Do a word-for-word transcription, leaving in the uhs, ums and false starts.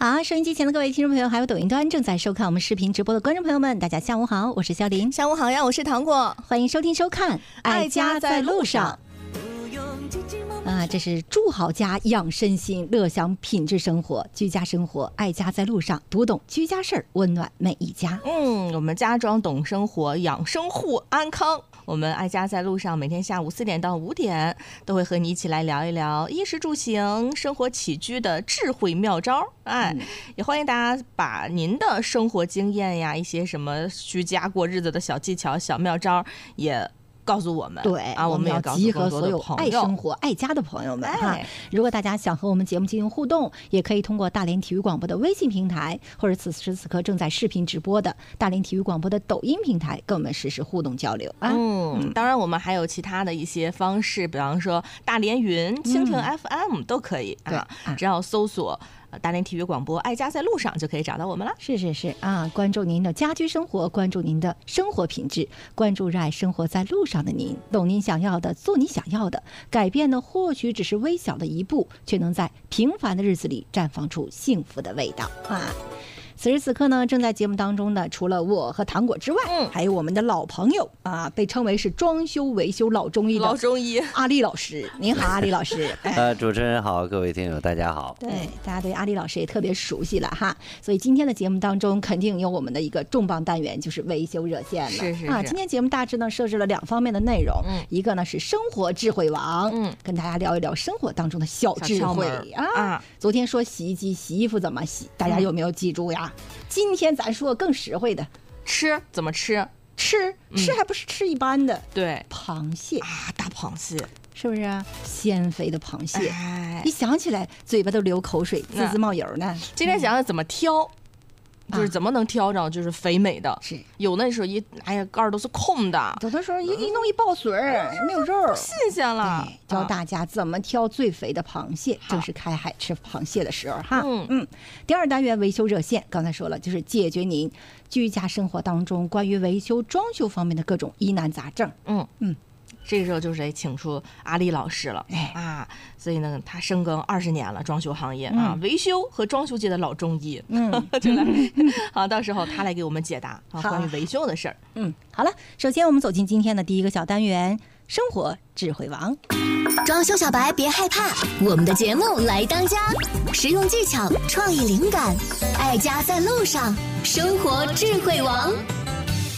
好，收音机前的各位听众朋友，还有抖音端正在收看我们视频直播的观众朋友们，大家下午好，我是肖林。 下午好呀，我是糖果， 欢迎收听收看《爱家在路上》。啊，这是住好家，养身心，乐享品质生活，居家生活，爱家在路上，读懂居家事儿，温暖每一家。 嗯，我们家装懂生活，养生护安康。我们爱家在路上，每天下午四点到五点，都会和你一起来聊一聊衣食住行、生活起居的智慧妙招。哎，嗯、也欢迎大家把您的生活经验呀，一些什么居家过日子的小技巧、小妙招也告诉我们。 对啊，我们要集合所有爱生活、爱家的朋友们哈、哎。如果大家想和我们节目进行互动，也可以通过大连体育广播的微信平台，或者此时此刻正在视频直播的大连体育广播的抖音平台，跟我们实时互动交流啊。 嗯，嗯当然我们还有其他的一些方式，比方说大连云、蜻蜓 F M、嗯、都可以啊，只要搜索大连体育广播爱家在路上就可以找到我们了。 是是是啊，关注您的家居生活，关注您的生活品质，关注热爱生活在路上的您，懂您想要的，做你想要的，改变呢或许只是微小的一步，却能在平凡的日子里绽放出幸福的味道啊。此时此刻呢，正在节目当中的除了我和糖果之外，嗯，还有我们的老朋友啊，被称为是装修维修老中医的老中医阿丽老师。您好，阿丽老师。 呃，主持人好，各位听友大家好。 对，大家对阿丽老师也特别熟悉了哈，所以今天的节目当中肯定有我们的一个重磅单元，就是维修热线了。 是是是啊，今天节目大致呢设置了两方面的内容，嗯，一个呢是生活智慧网，嗯，跟大家聊一聊生活当中的小智慧啊。啊昨天说洗衣机洗衣服怎么洗，大家有没有记住呀？嗯、今天咱说更实惠的， 吃怎么吃？ 吃吃还不是吃一般的，嗯、 对， 螃蟹啊，大螃蟹。 是不是啊？鲜肥的螃蟹， 哎、 一想起来嘴巴都流口水，滋滋冒油呢。 今天想想怎么挑，嗯、就是怎么能挑着就是肥美的。 是有那时候一哎呀盖儿都是空的， 有的时候一一弄一爆水儿，没有肉， 新鲜了。 教大家怎么挑最肥的螃蟹，正是开海吃螃蟹的时候哈。嗯嗯。第二单元维修热线，刚才说了，就是解决您居家生活当中关于维修装修方面的各种疑难杂症。 嗯嗯。这个时候就是得请出阿丽老师了，哎啊，所以呢，他深耕二十年了装修行业、嗯、啊，维修和装修界的老中医，嗯，就来，好，到时候他来给我们解答啊关于维修的事儿。 嗯，好了，首先我们走进今天的第一个小单元——生活智慧王。 装修小白别害怕，我们的节目来当家，实用技巧、创意灵感，爱家在路上，生活智慧王。